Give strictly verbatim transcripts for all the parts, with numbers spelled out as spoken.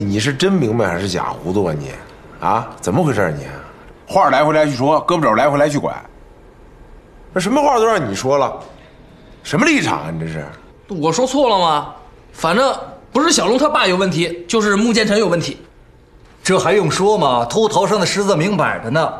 你是真明白还是假糊涂啊你？啊，怎么回事你？ 话来回来去说，胳膊肘来回来去拐， 那什么话都让你说了，什么立场啊？你这是？ 我说错了吗？反正不是小龙他爸有问题，就是穆建成有问题。 这还用说吗？秃头上的虱子明摆着呢。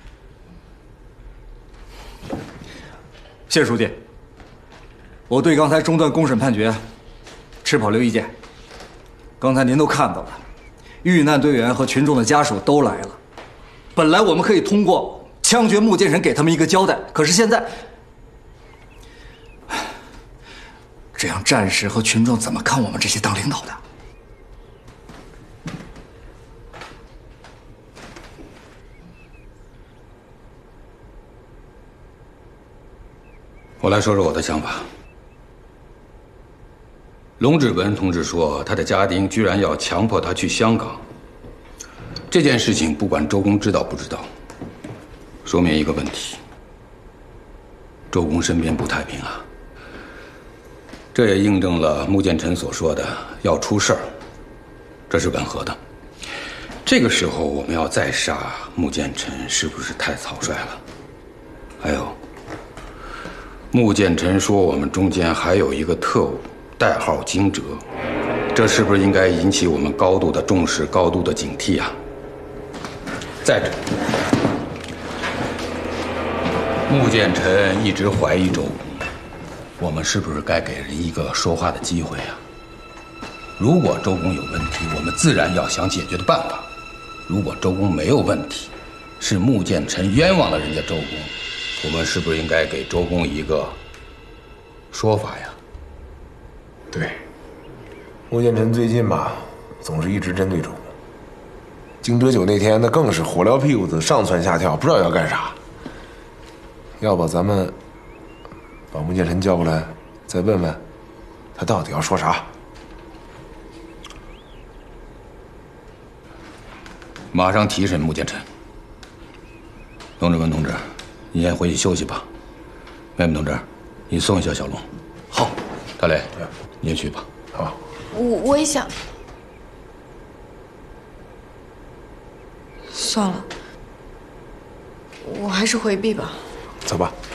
谢书记，我对刚才中断公审判决持保留意见。刚才您都看到了，遇难队员和群众的家属都来了。本来我们可以通过枪决穆建成给他们一个交代，可是现在，这样战士和群众怎么看我们这些当领导的？ 我来说说我的想法。龙志文同志说，他的家丁居然要强迫他去香港。这件事情不管周公知道不知道，说明一个问题：周公身边不太平啊。这也印证了穆建成所说的要出事儿，这是吻合的。这个时候我们要再杀穆建成，是不是太草率了？还有，穆建成说我们中间还有一个特务，代号惊蛰，这是不是应该引起我们高度的重视、高度的警惕啊？再者，穆建成一直怀疑周公，我们是不是该给人一个说话的机会啊？如果周公有问题，我们自然要想解决的办法；如果周公没有问题，是穆建成冤枉了人家周公，我们是不是应该给周公一个说法呀？ 对，穆建成最近吧，总是一直针对周公。惊蛰酒那天，那更是火燎屁股子，上蹿下跳，不知道要干啥。要不咱们把穆建成叫过来，再问问他到底要说啥？ 马上提审穆建成。龙志文同志，你先回去休息吧。妹妹同志，你送一下小龙。 好。 大雷，你也去吧。 好。 我我也想。算了，我还是回避吧。 走吧。